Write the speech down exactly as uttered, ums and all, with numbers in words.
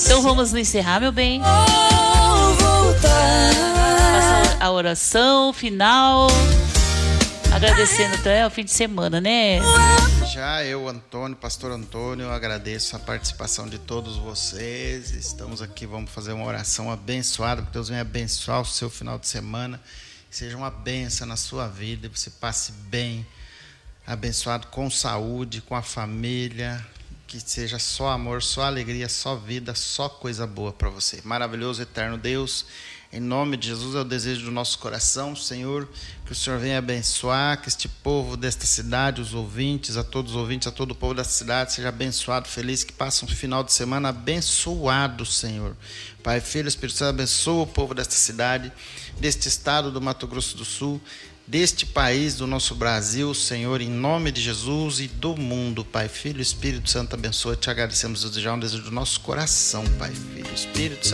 Então vamos nos encerrar, meu bem. Faça a oração final. Agradecendo até o fim de semana, né? Já eu, Antônio, pastor Antônio, agradeço a participação de todos vocês. Estamos aqui, vamos fazer uma oração abençoada, que Deus venha abençoar o seu final de semana. Seja uma bênção na sua vida, você passe bem, abençoado com saúde, com a família, que seja só amor, só alegria, só vida, só coisa boa para você. Maravilhoso, eterno Deus, em nome de Jesus é o desejo do nosso coração, Senhor, que o Senhor venha abençoar, que este povo desta cidade, os ouvintes, a todos os ouvintes, a todo o povo desta cidade, seja abençoado, feliz, que passe um final de semana abençoado, Senhor. Pai, Filho, Espírito Santo, abençoa o povo desta cidade, deste estado do Mato Grosso do Sul, deste país, do nosso Brasil, Senhor, em nome de Jesus e do mundo, Pai, Filho, Espírito Santo, abençoa, te agradecemos, desejar um desejo do nosso coração, Pai, Filho, Espírito Santo.